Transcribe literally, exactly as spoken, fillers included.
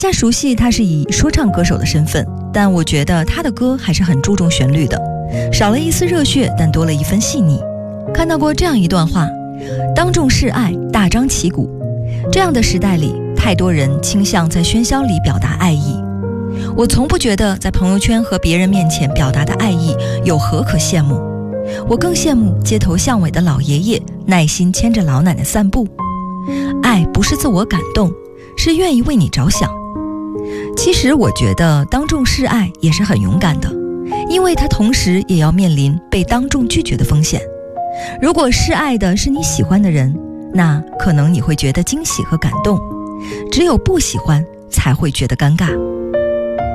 家熟悉他是以说唱歌手的身份，但我觉得他的歌还是很注重旋律的，少了一丝热血，但多了一分细腻。看到过这样一段话：当众示爱，大张旗鼓。这样的时代里，太多人倾向在喧嚣里表达爱意。我从不觉得在朋友圈和别人面前表达的爱意有何可羡慕，我更羡慕街头巷尾的老爷爷耐心牵着老奶奶散步。爱不是自我感动，是愿意为你着想。其实我觉得当众示爱也是很勇敢的，因为他同时也要面临被当众拒绝的风险。如果示爱的是你喜欢的人，那可能你会觉得惊喜和感动，只有不喜欢才会觉得尴尬。